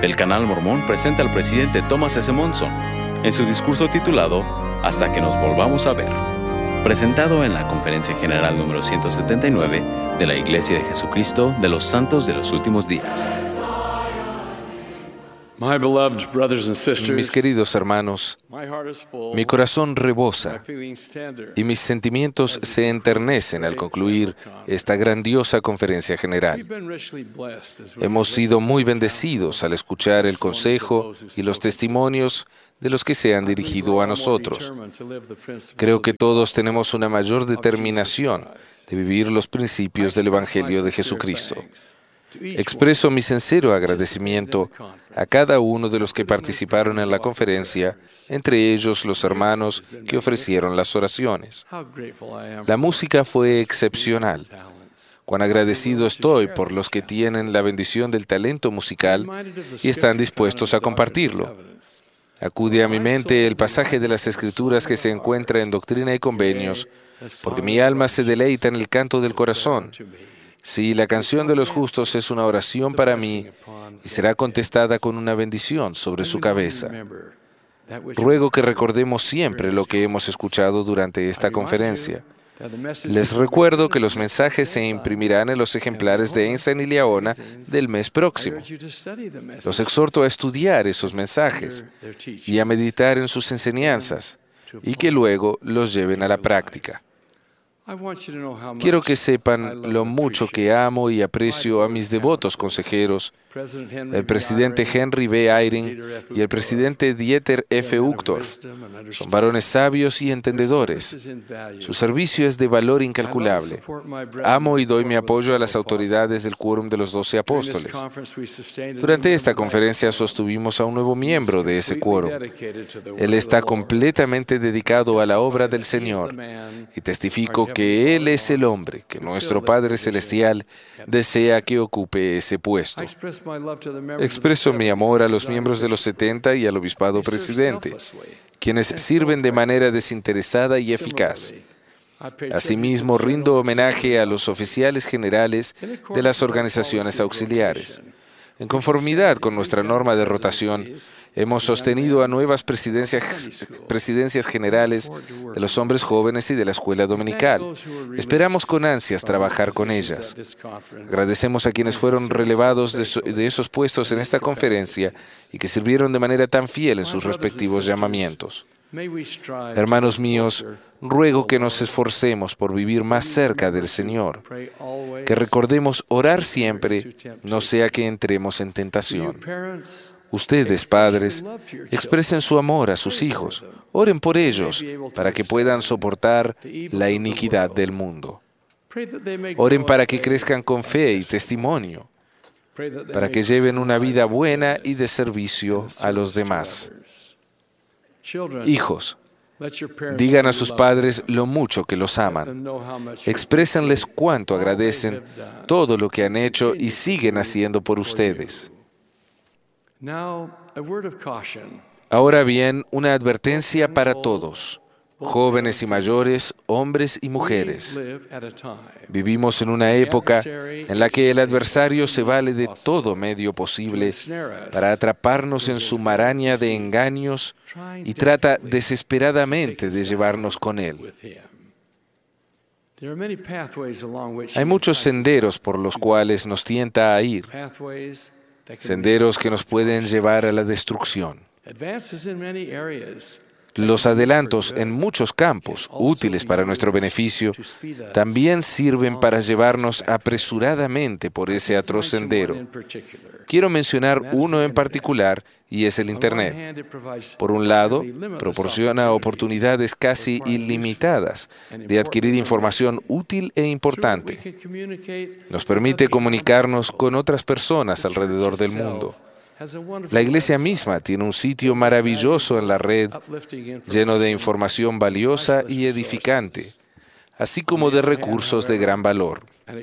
El Canal Mormón presenta al presidente Thomas S. Monson en su discurso titulado Hasta que nos volvamos a ver, presentado en la Conferencia General número 179 de la Iglesia de Jesucristo de los Santos de los Últimos Días. Mis queridos hermanos, mi corazón rebosa y mis sentimientos se enternecen al concluir esta grandiosa conferencia general. Hemos sido muy bendecidos al escuchar el consejo y los testimonios de los que se han dirigido a nosotros. Creo que todos tenemos una mayor determinación de vivir los principios del Evangelio de Jesucristo. Expreso mi sincero agradecimiento a cada uno de los que participaron en la conferencia, entre ellos los hermanos que ofrecieron las oraciones. La música fue excepcional. Cuán agradecido estoy por los que tienen la bendición del talento musical y están dispuestos a compartirlo. Acude a mi mente el pasaje de las Escrituras que se encuentra en Doctrina y Convenios, porque mi alma se deleita en el canto del corazón. Sí, la canción de los justos es una oración para mí y será contestada con una bendición sobre su cabeza. Ruego que recordemos siempre lo que hemos escuchado durante esta conferencia. Les recuerdo que los mensajes se imprimirán en los ejemplares de Ensign y Liaona del mes próximo. Los exhorto a estudiar esos mensajes y a meditar en sus enseñanzas y que luego los lleven a la práctica. Quiero que sepan lo mucho que amo y aprecio a mis devotos consejeros, el presidente Henry B. Eyring y el presidente Dieter F. Uchtdorf. Son varones sabios y entendedores. Su servicio es de valor incalculable. Amo y doy mi apoyo a las autoridades del Quórum de los 12 Apóstoles. Durante esta conferencia sostuvimos a un nuevo miembro de ese quórum. Él está completamente dedicado a la obra del Señor y testifico que Él es el hombre que nuestro Padre Celestial desea que ocupe ese puesto. Expreso mi amor a los miembros de los 70 y al obispado presidente, quienes sirven de manera desinteresada y eficaz. Asimismo, rindo homenaje a los oficiales generales de las organizaciones auxiliares. En conformidad con nuestra norma de rotación, hemos sostenido a nuevas presidencias generales de los hombres jóvenes y de la escuela dominical. Esperamos con ansias trabajar con ellas. Agradecemos a quienes fueron relevados de esos puestos en esta conferencia y que sirvieron de manera tan fiel en sus respectivos llamamientos. Hermanos míos, ruego que nos esforcemos por vivir más cerca del Señor, que recordemos orar siempre, no sea que entremos en tentación. Ustedes, padres, expresen su amor a sus hijos, oren por ellos para que puedan soportar la iniquidad del mundo. Oren para que crezcan con fe y testimonio, para que lleven una vida buena y de servicio a los demás. Hijos, digan a sus padres lo mucho que los aman. Exprésenles cuánto agradecen todo lo que han hecho y siguen haciendo por ustedes. Ahora bien, una advertencia para todos, jóvenes y mayores, hombres y mujeres. Vivimos en una época en la que el adversario se vale de todo medio posible para atraparnos en su maraña de engaños y trata desesperadamente de llevarnos con él. Hay muchos senderos por los cuales nos tienta a ir, senderos que nos pueden llevar a la destrucción. Los adelantos en muchos campos, útiles para nuestro beneficio, también sirven para llevarnos apresuradamente por ese atroz sendero. Quiero mencionar uno en particular, y es el Internet. Por un lado, proporciona oportunidades casi ilimitadas de adquirir información útil e importante. Nos permite comunicarnos con otras personas alrededor del mundo. La Iglesia misma tiene un sitio maravilloso en la red, lleno de información valiosa y edificante, así como de recursos de gran valor.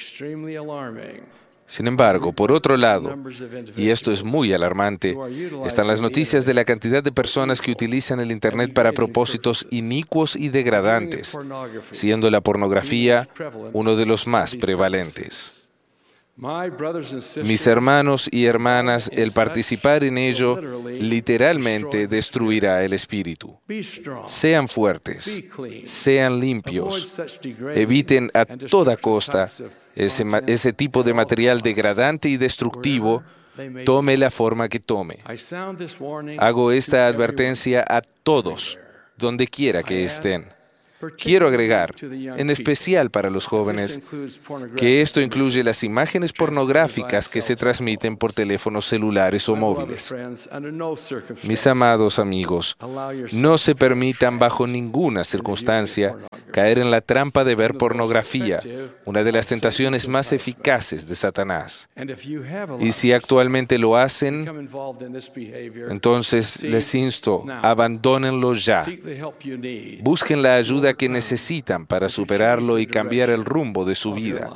Sin embargo, por otro lado, y esto es muy alarmante, están las noticias de la cantidad de personas que utilizan el Internet para propósitos inicuos y degradantes, siendo la pornografía uno de los más prevalentes. Mis hermanos y hermanas, el participar en ello literalmente destruirá el espíritu. Sean fuertes, sean limpios, eviten a toda costa ese tipo de material degradante y destructivo, tome la forma que tome. Hago esta advertencia a todos, donde quiera que estén. Quiero agregar, en especial para los jóvenes, que esto incluye las imágenes pornográficas que se transmiten por teléfonos celulares o móviles. Mis amados amigos, no se permitan bajo ninguna circunstancia caer en la trampa de ver pornografía, una de las tentaciones más eficaces de Satanás. Y si actualmente lo hacen, entonces les insto, abandónenlo ya. Busquen la ayuda que necesitan para superarlo y cambiar el rumbo de su vida.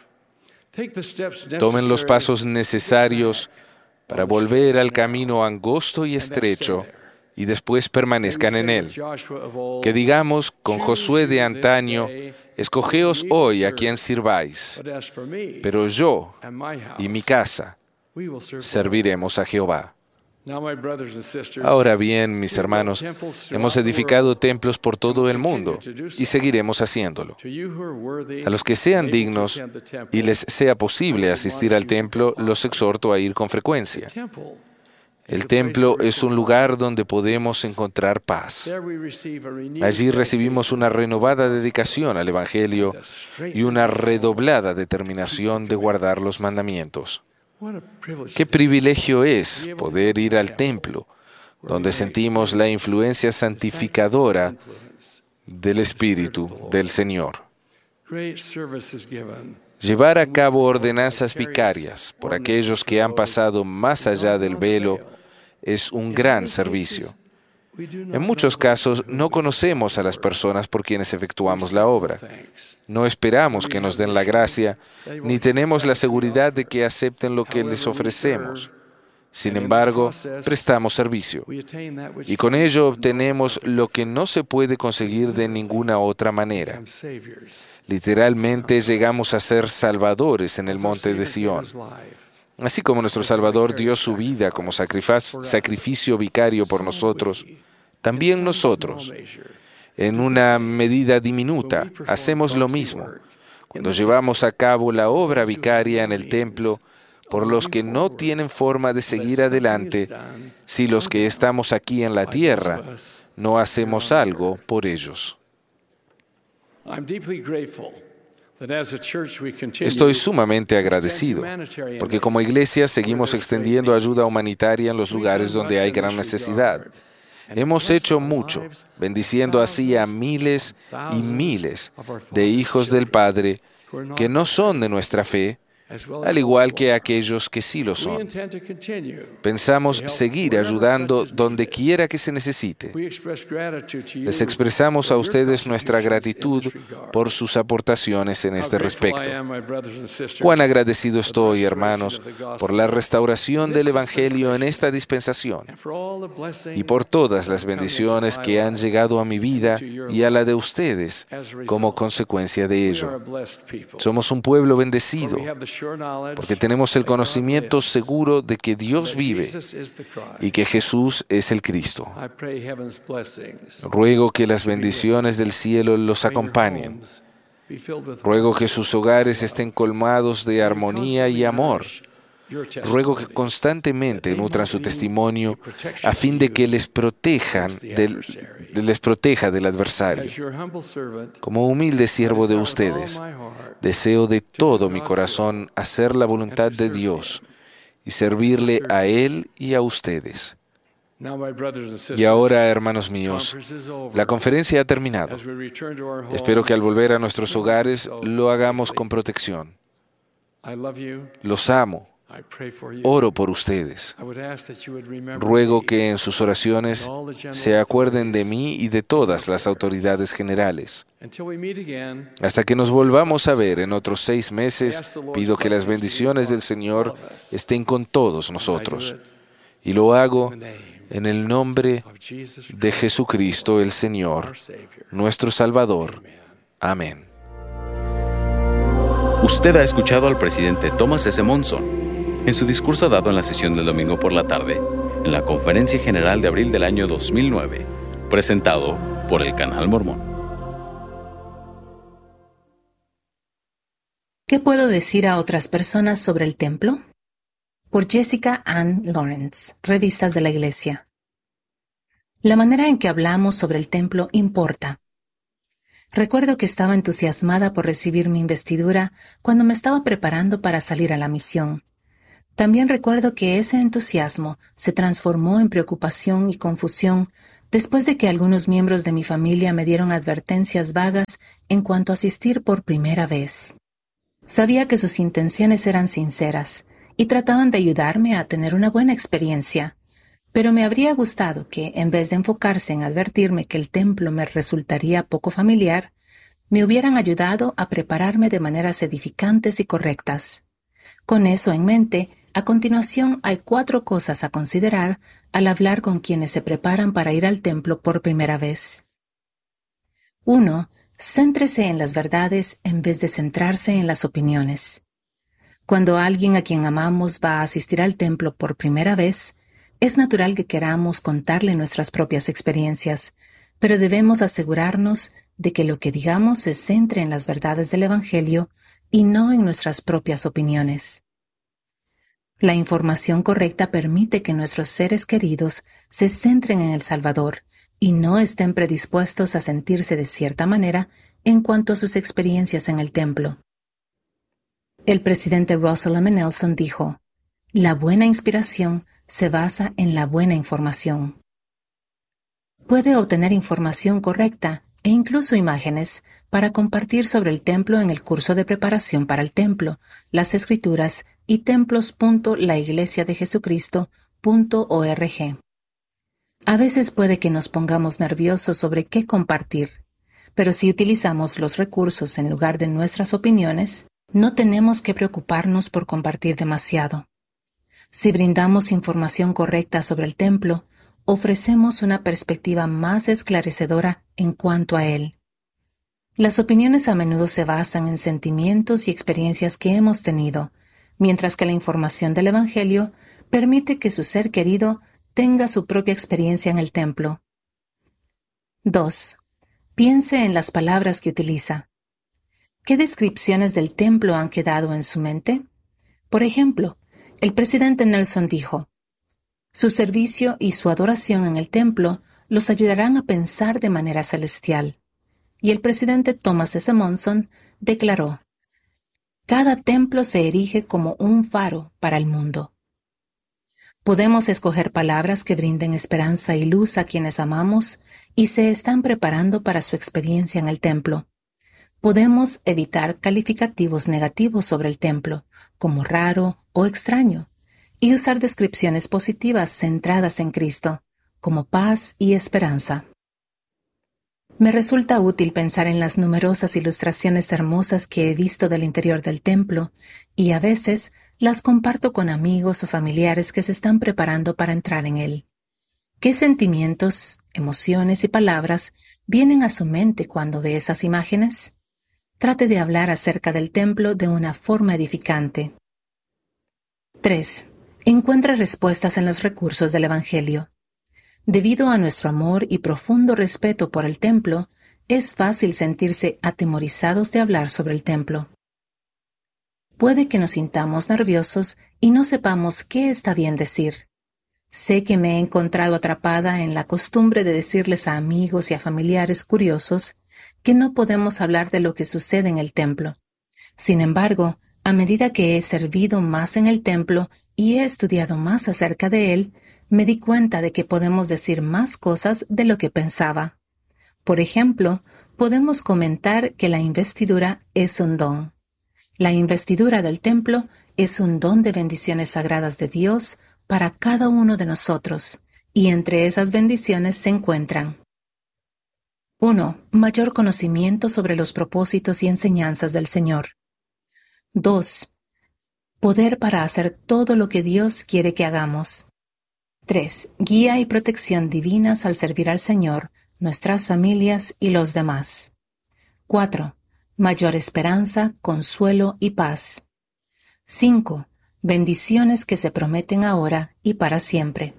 Tomen los pasos necesarios para volver al camino angosto y estrecho y después permanezcan en él. Que digamos con Josué de antaño, escogeos hoy a quien sirváis, pero yo y mi casa serviremos a Jehová. Ahora bien, mis hermanos, hemos edificado templos por todo el mundo y seguiremos haciéndolo. A los que sean dignos y les sea posible asistir al templo, los exhorto a ir con frecuencia. El templo es un lugar donde podemos encontrar paz. Allí recibimos una renovada dedicación al Evangelio y una redoblada determinación de guardar los mandamientos. Qué privilegio es poder ir al templo, donde sentimos la influencia santificadora del Espíritu del Señor. Llevar a cabo ordenanzas vicarias por aquellos que han pasado más allá del velo es un gran servicio. En muchos casos no conocemos a las personas por quienes efectuamos la obra. No esperamos que nos den la gracia, ni tenemos la seguridad de que acepten lo que les ofrecemos. Sin embargo, prestamos servicio. Y con ello obtenemos lo que no se puede conseguir de ninguna otra manera. Literalmente llegamos a ser salvadores en el monte de Sión. Así como nuestro Salvador dio su vida como sacrificio vicario por nosotros, también nosotros, en una medida diminuta, hacemos lo mismo cuando llevamos a cabo la obra vicaria en el templo por los que no tienen forma de seguir adelante si los que estamos aquí en la tierra no hacemos algo por ellos. Estoy sumamente agradecido, porque como iglesia seguimos extendiendo ayuda humanitaria en los lugares donde hay gran necesidad. Hemos hecho mucho, bendiciendo así a miles y miles de hijos del Padre que no son de nuestra fe, al igual que aquellos que sí lo son. Pensamos seguir ayudando donde quiera que se necesite. Les expresamos a ustedes nuestra gratitud por sus aportaciones en este respecto. Cuán agradecido estoy, hermanos, por la restauración del Evangelio en esta dispensación y por todas las bendiciones que han llegado a mi vida y a la de ustedes como consecuencia de ello. Somos un pueblo bendecido, porque tenemos el conocimiento seguro de que Dios vive y que Jesús es el Cristo. Ruego que las bendiciones del cielo los acompañen. Ruego que sus hogares estén colmados de armonía y amor. Ruego que constantemente nutran su testimonio a fin de que les proteja del adversario. Como humilde siervo de ustedes, deseo de todo mi corazón hacer la voluntad de Dios y servirle a Él y a ustedes. Y ahora, hermanos míos, la conferencia ha terminado. Espero que al volver a nuestros hogares lo hagamos con protección. Los amo. Oro por ustedes. Ruego que en sus oraciones se acuerden de mí y de todas las autoridades generales. Hasta que nos volvamos a ver en otros 6 meses, pido que las bendiciones del Señor estén con todos nosotros. Y lo hago en el nombre de Jesucristo el Señor, nuestro Salvador. Amén. Usted ha escuchado al presidente Thomas S. Monson en su discurso dado en la sesión del domingo por la tarde en la Conferencia General de abril del año 2009, presentado por el Canal Mormón. ¿Qué puedo decir a otras personas sobre el templo? Por Jessica Ann Lawrence, Revistas de la Iglesia. La manera en que hablamos sobre el templo importa. Recuerdo que estaba entusiasmada por recibir mi investidura cuando me estaba preparando para salir a la misión. También recuerdo que ese entusiasmo se transformó en preocupación y confusión después de que algunos miembros de mi familia me dieron advertencias vagas en cuanto a asistir por primera vez. Sabía que sus intenciones eran sinceras y trataban de ayudarme a tener una buena experiencia, pero me habría gustado que, en vez de enfocarse en advertirme que el templo me resultaría poco familiar, me hubieran ayudado a prepararme de maneras edificantes y correctas. Con eso en mente, a continuación hay 4 cosas a considerar al hablar con quienes se preparan para ir al templo por primera vez. 1. Céntrese en las verdades en vez de centrarse en las opiniones. Cuando alguien a quien amamos va a asistir al templo por primera vez, es natural que queramos contarle nuestras propias experiencias, pero debemos asegurarnos de que lo que digamos se centre en las verdades del Evangelio y no en nuestras propias opiniones. La información correcta permite que nuestros seres queridos se centren en el Salvador y no estén predispuestos a sentirse de cierta manera en cuanto a sus experiencias en el templo. El presidente Russell M. Nelson dijo: "La buena inspiración se basa en la buena información". Puede obtener información correcta e incluso imágenes para compartir sobre el templo en el curso de preparación para el templo, las Escrituras y templos.laiglesiadejesucristo.org. A veces puede que nos pongamos nerviosos sobre qué compartir, pero si utilizamos los recursos en lugar de nuestras opiniones, no tenemos que preocuparnos por compartir demasiado. Si brindamos información correcta sobre el templo, ofrecemos una perspectiva más esclarecedora en cuanto a él. Las opiniones a menudo se basan en sentimientos y experiencias que hemos tenido, mientras que la información del Evangelio permite que su ser querido tenga su propia experiencia en el templo. 2. Piense en las palabras que utiliza. ¿Qué descripciones del templo han quedado en su mente? Por ejemplo, el presidente Nelson dijo: "Su servicio y su adoración en el templo los ayudarán a pensar de manera celestial". Y el presidente Thomas S. Monson declaró: "Cada templo se erige como un faro para el mundo". Podemos escoger palabras que brinden esperanza y luz a quienes amamos y se están preparando para su experiencia en el templo. Podemos evitar calificativos negativos sobre el templo, como raro o extraño, y usar descripciones positivas centradas en Cristo, como paz y esperanza. Me resulta útil pensar en las numerosas ilustraciones hermosas que he visto del interior del templo, y a veces las comparto con amigos o familiares que se están preparando para entrar en él. ¿Qué sentimientos, emociones y palabras vienen a su mente cuando ve esas imágenes? Trate de hablar acerca del templo de una forma edificante. 3. Encuentre respuestas en los recursos del Evangelio. Debido a nuestro amor y profundo respeto por el templo, es fácil sentirse atemorizados de hablar sobre el templo. Puede que nos sintamos nerviosos y no sepamos qué está bien decir. Sé que me he encontrado atrapada en la costumbre de decirles a amigos y a familiares curiosos que no podemos hablar de lo que sucede en el templo. Sin embargo, a medida que he servido más en el templo y he estudiado más acerca de él, me di cuenta de que podemos decir más cosas de lo que pensaba. Por ejemplo, podemos comentar que la investidura es un don. La investidura del templo es un don de bendiciones sagradas de Dios para cada uno de nosotros, y entre esas bendiciones se encuentran: 1. Mayor conocimiento sobre los propósitos y enseñanzas del Señor. 2. Poder para hacer todo lo que Dios quiere que hagamos. 3. Guía y protección divinas al servir al Señor, nuestras familias y los demás. 4. mayor esperanza, consuelo y paz. 5. Bendiciones que se prometen ahora y para siempre.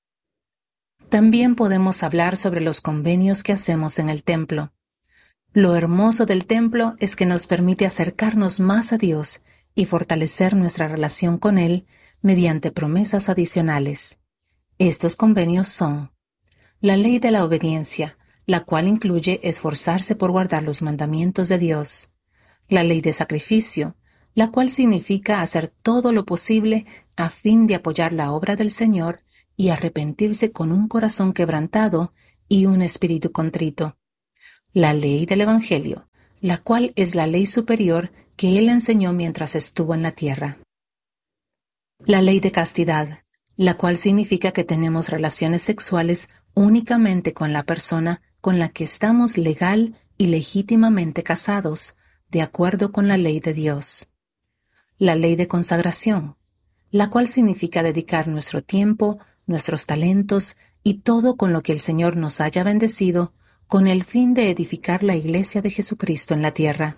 También podemos hablar sobre los convenios que hacemos en el templo. Lo hermoso del templo es que nos permite acercarnos más a Dios y fortalecer nuestra relación con Él mediante promesas adicionales. Estos convenios son: la ley de la obediencia, la cual incluye esforzarse por guardar los mandamientos de Dios; la ley de sacrificio, la cual significa hacer todo lo posible a fin de apoyar la obra del Señor y arrepentirse con un corazón quebrantado y un espíritu contrito; la ley del Evangelio, la cual es la ley superior que Él enseñó mientras estuvo en la tierra; la ley de castidad, la cual significa que tenemos relaciones sexuales únicamente con la persona con la que estamos legal y legítimamente casados, de acuerdo con la ley de Dios; la ley de consagración, la cual significa dedicar nuestro tiempo, nuestros talentos y todo con lo que el Señor nos haya bendecido, con el fin de edificar la Iglesia de Jesucristo en la tierra.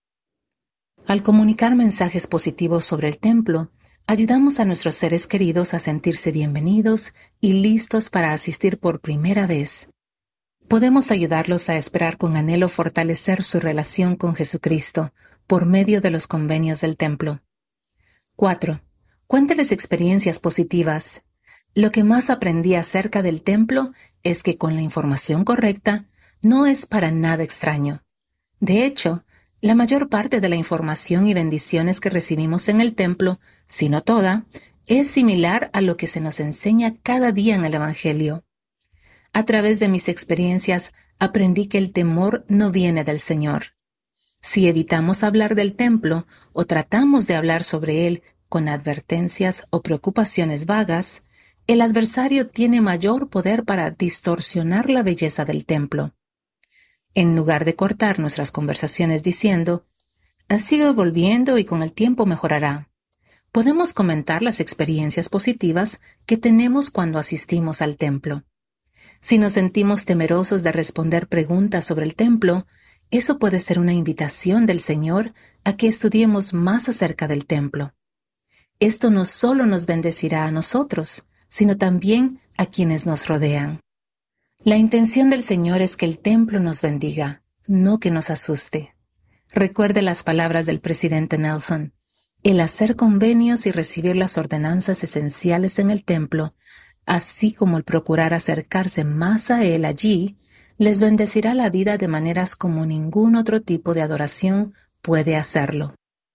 Al comunicar mensajes positivos sobre el templo, ayudamos a nuestros seres queridos a sentirse bienvenidos y listos para asistir por primera vez. Podemos ayudarlos a esperar con anhelo fortalecer su relación con Jesucristo por medio de los convenios del templo. 4. Cuénteles experiencias positivas. Lo que más aprendí acerca del templo es que con la información correcta no es para nada extraño. De hecho, la mayor parte de la información y bendiciones que recibimos en el templo, si no toda, es similar a lo que se nos enseña cada día en el Evangelio. A través de mis experiencias, aprendí que el temor no viene del Señor. Si evitamos hablar del templo o tratamos de hablar sobre él con advertencias o preocupaciones vagas, el adversario tiene mayor poder para distorsionar la belleza del templo. En lugar de cortar nuestras conversaciones diciendo, sigue volviendo y con el tiempo mejorará, podemos comentar las experiencias positivas que tenemos cuando asistimos al templo. Si nos sentimos temerosos de responder preguntas sobre el templo, eso puede ser una invitación del Señor a que estudiemos más acerca del templo. Esto no solo nos bendecirá a nosotros, sino también a quienes nos rodean. La intención del Señor es que el templo nos bendiga, no que nos asuste. Recuerde las palabras del presidente Nelson: el hacer convenios y recibir las ordenanzas esenciales en el templo, así como el procurar acercarse más a Él allí, les bendecirá la vida de maneras como ningún otro tipo de adoración puede hacerlo.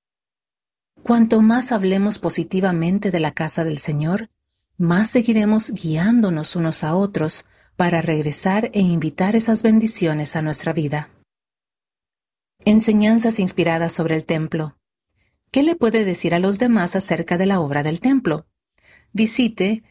Cuanto más hablemos positivamente de la casa del Señor, más seguiremos guiándonos unos a otros para regresar e invitar esas bendiciones a nuestra vida. Enseñanzas inspiradas sobre el templo. ¿Qué le puede decir a los demás acerca de la obra del templo? Visite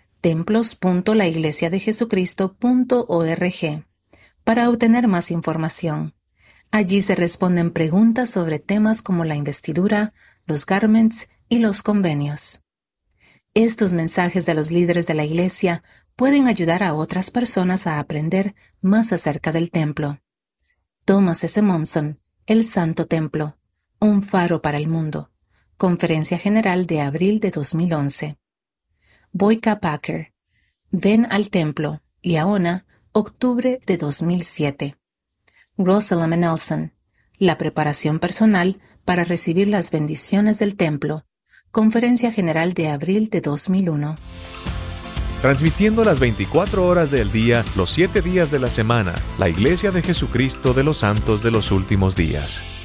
templos.laiglesiadejesucristo.org para obtener más información. Allí se responden preguntas sobre temas como la investidura, los garments y los convenios. Estos mensajes de los líderes de la Iglesia pueden ayudar a otras personas a aprender más acerca del templo. Thomas S. Monson, El Santo Templo, un faro para el mundo. Conferencia General de abril de 2011. Boyka Packer, Ven al Templo, Liaona, octubre de 2007. Russell M. Nelson, La preparación personal para recibir las bendiciones del templo. Conferencia General de abril de 2001. Transmitiendo las 24 horas del día, los 7 días de la semana, la Iglesia de Jesucristo de los Santos de los Últimos Días.